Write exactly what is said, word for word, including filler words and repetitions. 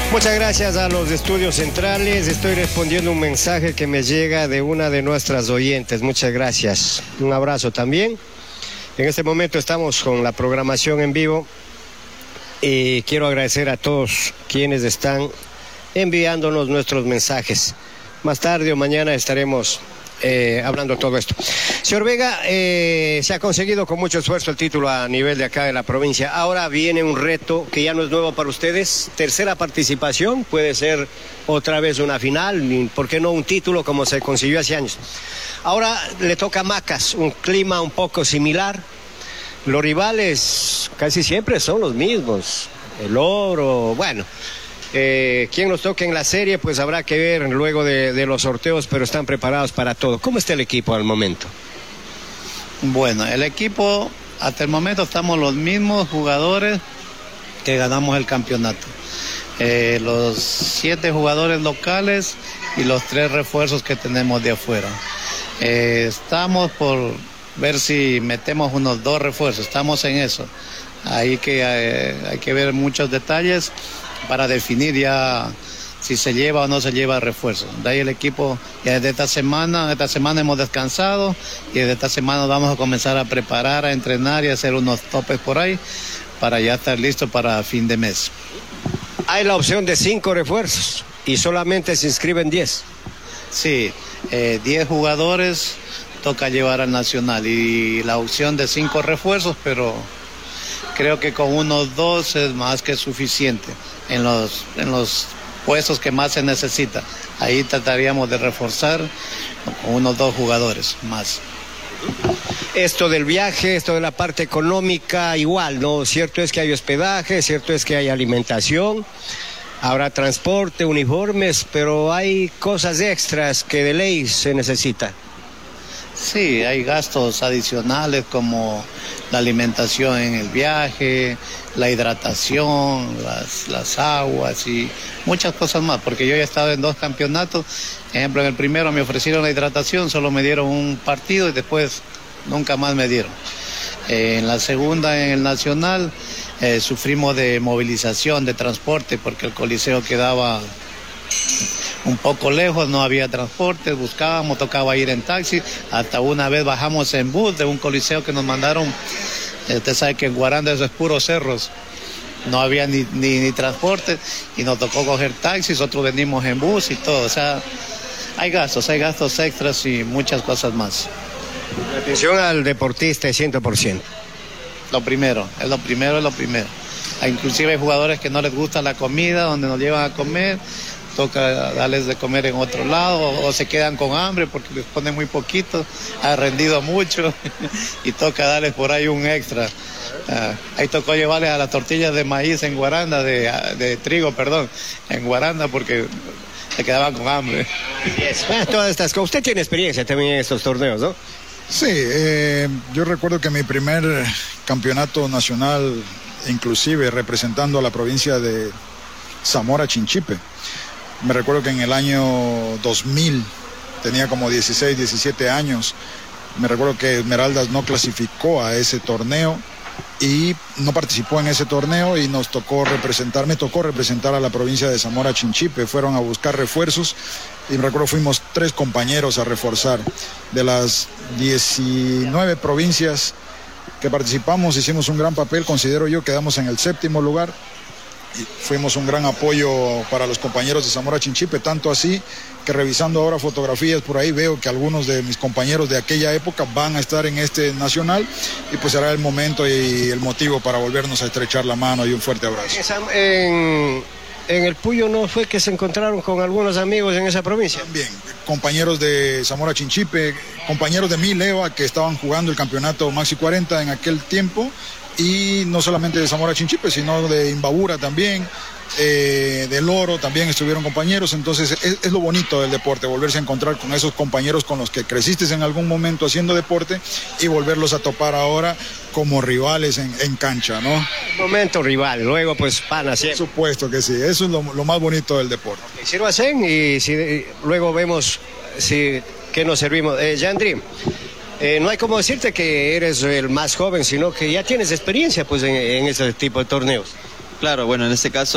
Muchas gracias a los estudios centrales. Estoy respondiendo un mensaje que me llega de una de nuestras oyentes. Muchas gracias. Un abrazo también. En este momento estamos con la programación en vivo y quiero agradecer a todos quienes están enviándonos nuestros mensajes. Más tarde o mañana estaremos eh, hablando todo esto. Señor Vega, eh, se ha conseguido con mucho esfuerzo el título a nivel de acá de la provincia. Ahora viene un reto que ya no es nuevo para ustedes. Tercera participación, puede ser otra vez una final, ¿por qué no un título como se consiguió hace años? Ahora le toca a Macas, un clima un poco similar. Los rivales casi siempre son los mismos. El Oro, bueno. Eh, quien nos toque en la serie, pues habrá que ver luego de, de los sorteos, pero están preparados para todo. ¿Cómo está el equipo al momento? Bueno, el equipo, hasta el momento estamos los mismos jugadores que ganamos el campeonato. Eh, los siete jugadores locales y los tres refuerzos que tenemos de afuera. Eh, estamos por ver si metemos unos dos refuerzos, estamos en eso. Hay que, eh, hay que ver muchos detalles para definir ya si se lleva o no se lleva refuerzo. De ahí el equipo, ya desde esta semana, esta semana hemos descansado y desde esta semana vamos a comenzar a preparar, a entrenar y a hacer unos topes por ahí para ya estar listo para fin de mes. Hay la opción de cinco refuerzos y solamente se inscriben diez. Sí, eh, diez jugadores toca llevar al Nacional y la opción de cinco refuerzos, pero creo que con unos dos es más que suficiente en los, en los puestos que más se necesita. Ahí trataríamos de reforzar con unos dos jugadores más. Esto del viaje, esto de la parte económica, igual, ¿no? Cierto es que hay hospedaje, cierto es que hay alimentación, habrá transporte, uniformes, pero hay cosas extras que de ley se necesitan. Sí, hay gastos adicionales como la alimentación en el viaje, la hidratación, las, las aguas y muchas cosas más, porque yo ya he estado en dos campeonatos. Por ejemplo, en el primero me ofrecieron la hidratación, solo me dieron un partido y después nunca más me dieron. Eh, en la segunda, en el Nacional, eh, sufrimos de movilización, de transporte, porque el Coliseo quedaba un poco lejos, no había transporte, buscábamos, tocaba ir en taxi, hasta una vez bajamos en bus de un coliseo que nos mandaron. Usted sabe que en Guaranda eso es puros cerros, no había ni, ni, ni transporte y nos tocó coger taxis, nosotros venimos en bus y todo, o sea, hay gastos, hay gastos extras y muchas cosas más. La atención al deportista es cien por ciento. Lo primero, es lo primero, es lo primero. Hay, inclusive hay jugadores que no les gusta la comida, donde nos llevan a comer, toca darles de comer en otro lado o, o se quedan con hambre porque les ponen muy poquito, ha rendido mucho y toca darles por ahí un extra. Uh, ahí tocó llevarles a las tortillas de maíz en Guaranda, de, de trigo, perdón, en Guaranda porque se quedaban con hambre. Todas estas cosas. Usted tiene experiencia también en estos torneos, ¿no? Sí, eh, yo recuerdo que mi primer campeonato nacional, inclusive representando a la provincia de Zamora Chinchipe, me recuerdo que en el año dos mil, tenía como dieciséis, diecisiete años, me recuerdo que Esmeraldas no clasificó a ese torneo y no participó en ese torneo y nos tocó representar, me tocó representar a la provincia de Zamora Chinchipe, fueron a buscar refuerzos y me recuerdo fuimos tres compañeros a reforzar. De las diecinueve provincias que participamos hicimos un gran papel, considero yo, quedamos en el séptimo lugar. Y fuimos un gran apoyo para los compañeros de Zamora Chinchipe, tanto así que revisando ahora fotografías por ahí veo que algunos de mis compañeros de aquella época van a estar en este nacional y pues será el momento y el motivo para volvernos a estrechar la mano y un fuerte abrazo. En, en el Puyo no fue que se encontraron con algunos amigos en esa provincia. También, compañeros de Zamora Chinchipe, compañeros de mi Leva que estaban jugando el campeonato Maxi cuarenta en aquel tiempo. Y no solamente de Zamora Chinchipe, sino de Imbabura también, eh, del Oro también estuvieron compañeros. Entonces es, es lo bonito del deporte, volverse a encontrar con esos compañeros con los que creciste en algún momento haciendo deporte y volverlos a topar ahora como rivales en, en cancha, ¿no? Momento rival, luego pues pana siempre. Por supuesto que sí, eso es lo, lo más bonito del deporte. Okay, si lo hacen y si, y luego vemos si, qué nos servimos. Eh, Yandri, Eh, no hay como decirte que eres el más joven, sino que ya tienes experiencia pues en, en ese tipo de torneos. Claro, bueno, en este caso